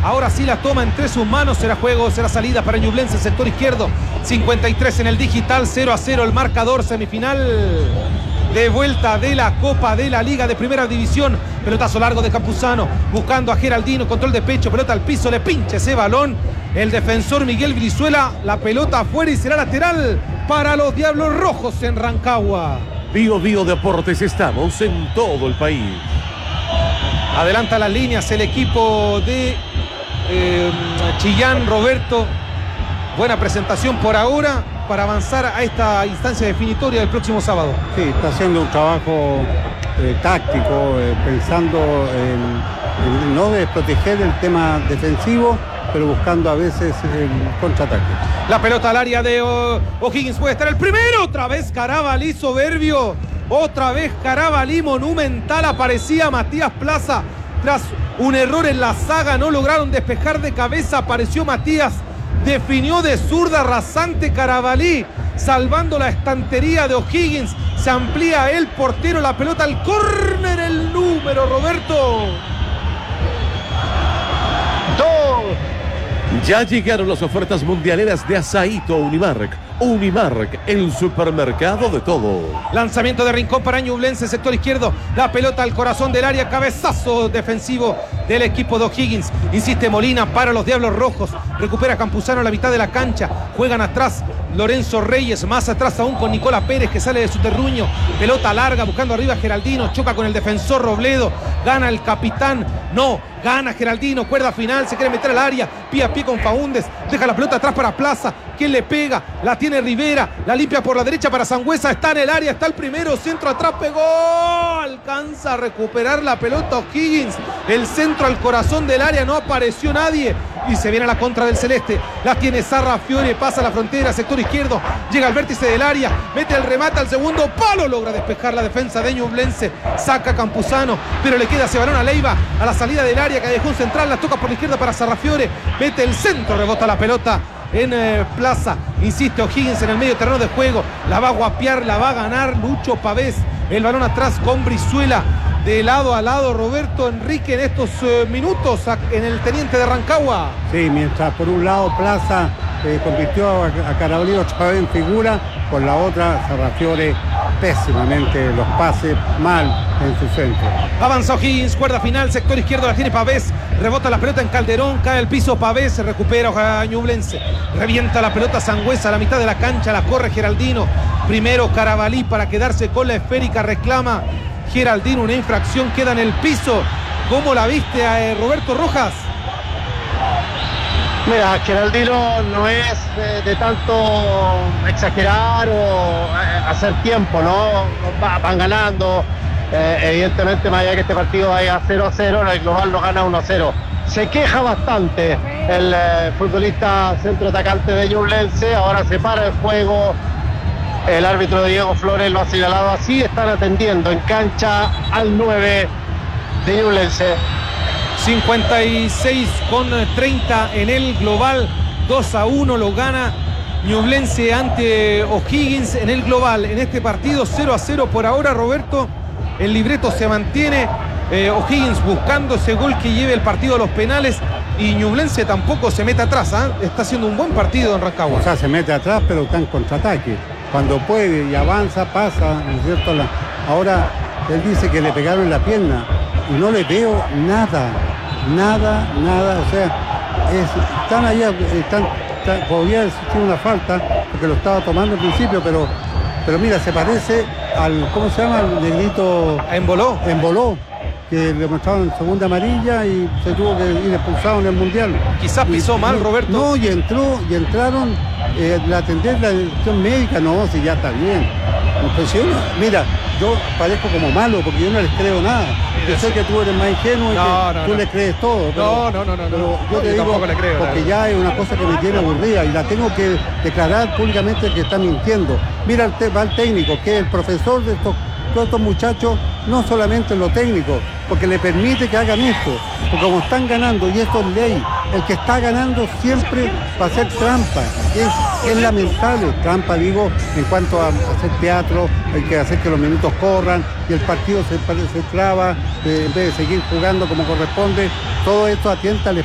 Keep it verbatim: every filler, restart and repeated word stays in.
Ahora sí la toma entre sus manos. Será juego, será salida para Ñublense, sector izquierdo. cincuenta y tres en el digital, cero a cero el marcador. Semifinal de vuelta de la Copa de la Liga de Primera División. Pelotazo largo de Campuzano, buscando a Geraldino, control de pecho, pelota al piso, le pincha ese balón el defensor Miguel Brizuela, la pelota afuera y será lateral para los Diablos Rojos en Rancagua. Bio Bio Deportes, estamos en todo el país. Adelanta las líneas el equipo de eh, Chillán, Roberto. Buena presentación por ahora para avanzar a esta instancia definitoria del próximo sábado. Sí, está haciendo un trabajo eh, táctico, eh, pensando en, en no desproteger el tema defensivo, pero buscando a veces el contraataque. La pelota al área de oh, O'Higgins, puede estar el primero. Otra vez Carabalí soberbio. Otra vez Carabalí monumental. Aparecía Matías Plaza. Tras un error en la saga, no lograron despejar de cabeza. Apareció Matías. Definió de zurda rasante Carabalí, salvando la estantería de O'Higgins. Se amplía el portero, la pelota al córner, el número, Roberto. Ya llegaron las ofertas mundialeras de Asaíto Unimark. Unimark, el supermercado de todo. Lanzamiento de Rincón para Ñublense, sector izquierdo. La pelota al corazón del área, cabezazo defensivo del equipo de O'Higgins. Insiste Molina para los Diablos Rojos. Recupera Campuzano a la mitad de la cancha. Juegan atrás Lorenzo Reyes, más atrás aún con Nicola Pérez que sale de su terruño. Pelota larga buscando arriba a Geraldino. Choca con el defensor Robledo. Gana el capitán. No, gana Geraldino. Cuerda final, se quiere meter al área. Pie a pie con Faúndez. Deja la pelota atrás para Plaza. ¿Quién le pega? La tiene Rivera. La limpia por la derecha para Sangüesa. Está en el área. Está el primero. Centro atrás. Pegó. Alcanza a recuperar la pelota O'Higgins. El centro al corazón del área. No apareció nadie. Y se viene a la contra del Celeste. La tiene Sarra Fiore. Pasa a la frontera. Sector izquierdo. Llega al vértice del área. Mete el remate al segundo palo. Logra despejar la defensa de Ñublense. Saca Campuzano. Pero le queda ese balón a Leiva. A la salida del área. Callejón central. La toca por la izquierda para Sarra Fiore. Mete el centro. Rebota la pelota en eh, Plaza. Insiste O'Higgins en el medio terreno de juego. La va a guapear. La va a ganar Lucho Pavés. El balón atrás con Brizuela. De lado a lado Roberto Enrique en estos eh, minutos a, en el Teniente de Rancagua. Sí, mientras por un lado Plaza eh, convirtió a, a Carabalí otra vez en figura, por la otra Sarrafiore pésimamente los pases mal en su centro. Avanza O'Higgins, cuerda final, sector izquierdo la tiene Pavés. Rebota la pelota en Calderón, cae al piso Pavés, se recupera Ñublense. Revienta la pelota Sangüesa a la mitad de la cancha, la corre Geraldino. Primero Carabalí para quedarse con la esférica, reclama Geraldino una infracción, queda en el piso. ¿Cómo la viste a eh, Roberto Rojas? Mira, Geraldino no es de, de tanto exagerar o eh, hacer tiempo, ¿no? Va, van ganando, eh, evidentemente más allá que este partido vaya cero a cero, el global lo gana uno a cero. Se queja bastante el eh, futbolista centroatacante de Ñublense, ahora se para el juego. El árbitro Diego Flores lo ha señalado así. Están atendiendo en cancha al nueve de Ñublense. cincuenta y seis con treinta en el global. dos a uno lo gana Ñublense ante O'Higgins en el global. En este partido cero a cero por ahora, Roberto. El libreto se mantiene. Eh, O'Higgins buscando ese gol que lleve el partido a los penales. Y Ñublense tampoco se mete atrás. ¿eh? Está haciendo un buen partido en Rancagua. O sea, se mete atrás, pero está en contraataque. Cuando puede y avanza, pasa, ¿no es cierto? La... Ahora, él dice que le pegaron en la pierna y no le veo nada, nada, nada. O sea, es, están allá, están, están, podría existir una falta, porque lo estaba tomando al principio, pero, pero mira, se parece al, ¿cómo se llama? El negrito... Emboló. Emboló, que le mostraron segunda amarilla y se tuvo que ir expulsado en el Mundial. Quizás pisó y, mal, Roberto. No, y entró, y entraron eh, la atender la dirección médica, no, si ya está bien. Pues, yo, mira, yo parezco como malo porque yo no les creo nada. Yo sé que tú eres más ingenuo y no, que no, tú no. le crees todo. Pero, No, no, no, no. Pero no. yo te yo digo, tampoco le creo, porque ya es una cosa que me tiene aburrida y la tengo que declarar públicamente que está mintiendo. Mira, el te, va el técnico, que es el profesor de estos, todos estos muchachos, no solamente en lo técnico, porque le permite que hagan esto, porque como están ganando, y esto es ley, el que está ganando siempre va a hacer trampa, es, es lamentable, trampa digo, en cuanto a hacer teatro, hay que hacer que los minutos corran, y el partido se, se traba, eh, en vez de seguir jugando como corresponde, todo esto atienta al,